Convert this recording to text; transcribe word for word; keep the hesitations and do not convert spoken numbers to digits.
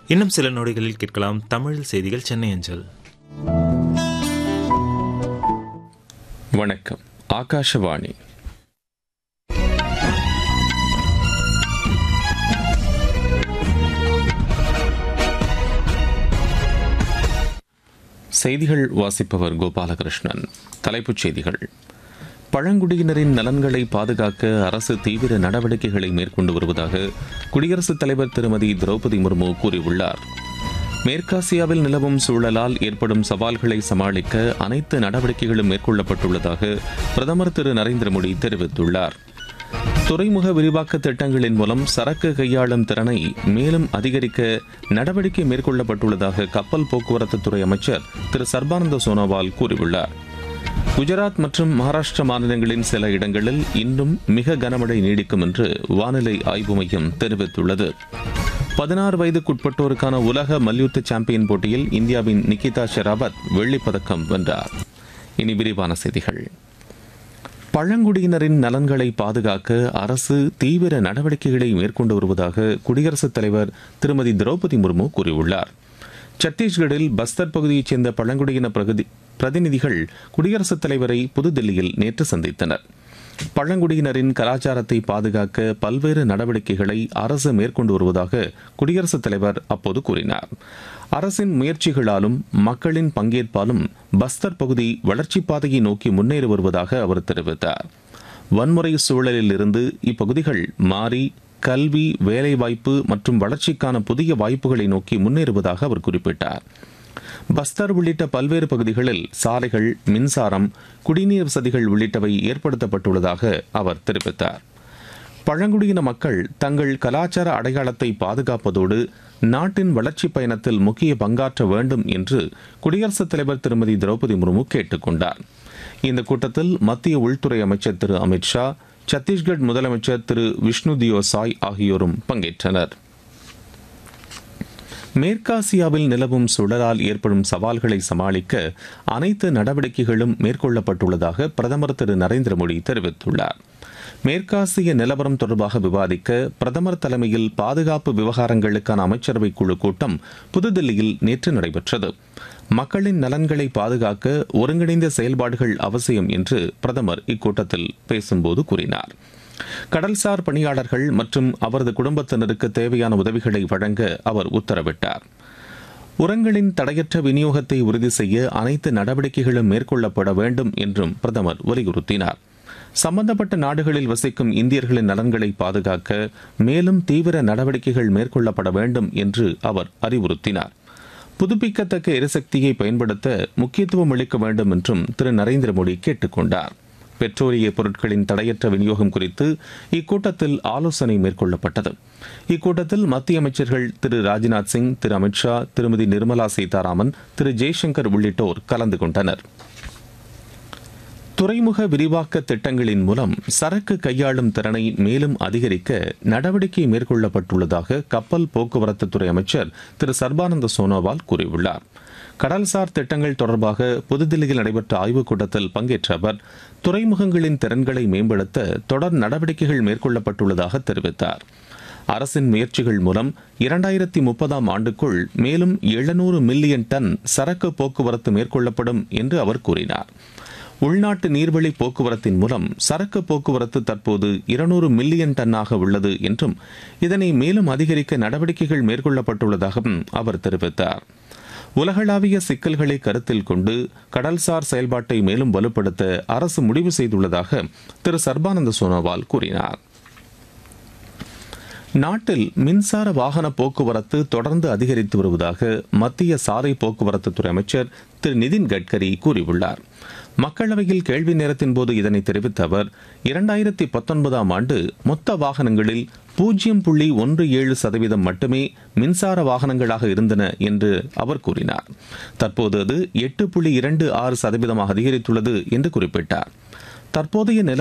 இன்னும் சில நொடிகளில் கேட்கலாம் தமிழ் செய்திகள் சென்னை அஞ்சல். வணக்கம். ஆகாஷவாணி. செய்திகள் வாசிப்பவர் கோபாலகிருஷ்ணன். தலைப்புச் செய்திகள். பழங்குடியினரின் நலன்களை பாதுகாக்க அரசு தீவிர நடவடிக்கைகளை மேற்கொண்டு வருவதாக குடியரசுத் தலைவர் திருமதி திரௌபதி முர்மு கூறியுள்ளார். மேற்காசியாவில் நிலவும் சூழலால் ஏற்படும் சவால்களை சமாளிக்க அனைத்து நடவடிக்கைகளும் மேற்கொள்ளப்பட்டுள்ளதாக பிரதமர் திரு நரேந்திர மோடி தெரிவித்துள்ளார். துறைமுக விரிவாக்க திட்டங்களின் மூலம் சரக்கு கையாளும் திறனை மேலும் அதிகரிக்க நடவடிக்கை மேற்கொள்ளப்பட்டுள்ளதாக கப்பல் போக்குவரத்து துறை அமைச்சர் திரு சர்பானந்த சோனோவால் கூறியுள்ளார். குஜராத் மற்றும் மகாராஷ்டிரா மாநிலங்களின் சில இடங்களில் இன்னும் மிக கனமழை நீடிக்கும் என்று வானிலை ஆய்வு மையம் தெரிவித்துள்ளது. பதினாறு வயதுக்குட்பட்டோருக்கான உலக மல்யுத்த சாம்பியன் போட்டியில் இந்தியாவின் நிகிதா ஷெராவத் வெள்ளிப் பதக்கம் வென்றார். இனி விரிவான செய்திகள். பழங்குடியினரின் நலன்களை பாதுகாக்க அரசு தீவிர நடவடிக்கைகளை மேற்கொண்டு வருவதாக குடியரசுத் தலைவர் திருமதி திரௌபதி முர்மு கூறியுள்ளார். சத்தீஸ்கரில் பஸ்தர் பகுதியைச் சேர்ந்த பழங்குடியின பிரதிநிதிகள் குடியரசுத் தலைவரை புதுதில்லியில் நேற்று சந்தித்தனர். பழங்குடியினரின் கலாச்சாரத்தை பாதுகாக்க பல்வேறு நடவடிக்கைகளை அரசு மேற்கொண்டு வருவதாக குடியரசுத் தலைவர் அப்போது கூறினார். அரசின் முயற்சிகளாலும் மக்களின் பங்கேற்பாலும் பஸ்தர் பகுதி வளர்ச்சிப் பாதையை நோக்கி முன்னேறி வருவதாக அவர் தெரிவித்தார். வன்முறை சூழலில் இருந்து இப்பகுதிகள் மாறி கல்வி, வேலைவாய்ப்பு மற்றும் வளர்ச்சிக்கான புதிய வாய்ப்புகளை நோக்கி முன்னேறுவதாக அவர் குறிப்பிட்டார். பஸ்தர் உள்ளிட்ட பல்வேறு பகுதிகளில் சாலைகள், மின்சாரம், குடிநீர் வசதிகள் உள்ளிட்டவை ஏற்படுத்தப்பட்டுள்ளதாக அவர் தெரிவித்தார். பழங்குடியின மக்கள் தங்கள் கலாச்சார அடையாளத்தை பாதுகாப்பதோடு நாட்டின் வளர்ச்சிப் பயணத்தில் முக்கிய பங்காற்ற வேண்டும் என்று குடியரசுத் தலைவர் திருமதி திரௌபதி முர்மு கேட்டுக் கொண்டார். இந்த கூட்டத்தில் மத்திய உள்துறை அமைச்சர் திரு அமித் ஷா, சத்தீஸ்கர் முதலமைச்சர் திரு விஷ்ணு தியோ சாய் ஆகியோரும் பங்கேற்றனர். மேற்காசியாவில் நிலவும் சுழலால் ஏற்படும் சவால்களை சமாளிக்க அனைத்து நடவடிக்கைகளும் மேற்கொள்ளப்பட்டுள்ளதாக பிரதமர் திரு நரேந்திர மோடி தெரிவித்துள்ளார். மேற்காசிய நிலவரம் தொடர்பாக விவாதிக்க பிரதமர் தலைமையில் பாதுகாப்பு விவகாரங்களுக்கான அமைச்சரவை குழு கூட்டம் புதுதில்லியில் நேற்று நடைபெற்றது. மக்களின் நலன்களை பாதுகாக்க ஒருங்கிணைந்த செயல்பாடுகள் அவசியம் என்று பிரதமர் இக்கூட்டத்தில் பேசும்போது கூறினார். கடல்சார் பணியாளர்கள் மற்றும் அவரது குடும்பத்தினருக்கு தேவையான உதவிகளை வழங்க அவர் உத்தரவிட்டார். உரங்களின் தடையற்ற விநியோகத்தை உறுதி செய்ய அனைத்து நடவடிக்கைகளும் மேற்கொள்ளப்பட வேண்டும் என்றும் பிரதமர் வலியுறுத்தினார். சம்பந்தப்பட்ட நாடுகளில் வசிக்கும் இந்தியர்களின் நலன்களை பாதுகாக்க மேலும் தீவிர நடவடிக்கைகள் மேற்கொள்ளப்பட வேண்டும் என்று அவர் அறிவுறுத்தினார். புதுப்பிக்கத்தக்க எரிசக்தியை பயன்படுத்த முக்கியத்துவம் அளிக்க வேண்டும் என்றும் திரு நரேந்திர மோடி கேட்டுக் கொண்டார். பெட்ரோலிய பொருட்களின் தடையற்ற விநியோகம் குறித்து இக்கூட்டத்தில் ஆலோசனை மேற்கொள்ளப்பட்டது. இக்கூட்டத்தில் மத்திய அமைச்சர்கள் திரு ராஜ்நாத் சிங், திரு அமித் ஷா, திருமதி நிர்மலா சீதாராமன், திரு ஜெய்சங்கர் உள்ளிட்டோர் கலந்து கொண்டனர். துறைமுக விரிவாக்க திட்டங்களின் மூலம் சரக்கு கையாளும் திறனை மேலும் அதிகரிக்க நடவடிக்கை மேற்கொள்ளப்பட்டுள்ளதாக கப்பல் போக்குவரத்து துறை அமைச்சர் திரு சர்பானந்த சோனோவால் கூறியுள்ளார். கடல்சார் திட்டங்கள் தொடர்பாக புதுதில்லியில் நடைபெற்ற ஆய்வுக் கூட்டத்தில் பங்கேற்ற அவர் துறைமுகங்களின் திறன்களை மேம்படுத்த தொடர் நடவடிக்கைகள் மேற்கொள்ளப்பட்டுள்ளதாக தெரிவித்தார். அரசின் முயற்சிகள் மூலம் இரண்டாயிரத்தி முப்பதாம் ஆண்டுக்குள் மேலும் எழுநூறு மில்லியன் டன் சரக்கு போக்குவரத்து மேற்கொள்ளப்படும் என்று அவர் கூறினார். உள்நாட்டு நீர்வழி போக்குவரத்தின் மூலம் சரக்கு போக்குவரத்து தற்போது இருநூறு மில்லியன் டன்னாக உள்ளது என்றும் இதனை மேலும் அதிகரிக்க நடவடிக்கைகள் மேற்கொள்ளப்பட்டுள்ளதாகவும் அவர் தெரிவித்தார். உலகளாவிய சிக்கல்களை கருத்தில் கொண்டு கடல்சார் செயல்பாட்டை மேலும் வலுப்படுத்த அரசு முடிவு செய்துள்ளதாக திரு சர்பானந்த சோனோவால் கூறினார். நாட்டில் மின்சார வாகன போக்குவரத்து தொடர்ந்து அதிகரித்து வருவதாக மத்திய சாலை போக்குவரத்து துறை அமைச்சர் திரு நிதின் கட்கரி கூறியுள்ளார். மக்களவையில் கேள்வி நேரத்தின் போது இதனை தெரிவித்த அவர் இரண்டாயிரத்தி பத்தொன்பதாம் ஆண்டு மொத்த வாகனங்களில் பூஜ்ஜியம் புள்ளி ஒன்று ஏழு சதவீதம் மட்டுமே மின்சார வாகனங்களாக இருந்தன என்று அவர் கூறினார். தற்போது அது எட்டு புள்ளி இரண்டு ஆறு சதவீதமாக அதிகரித்துள்ளது என்று குறிப்பிட்டார். தற்போதைய நில